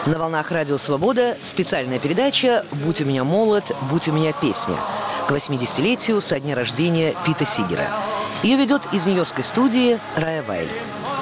На волнах Радио Свобода специальная передача «Будь у меня молод, будь у меня песня» к 80-летию со дня рождения Пита Сигера. Ее ведет из нью-йоркской студии Рая Вайль.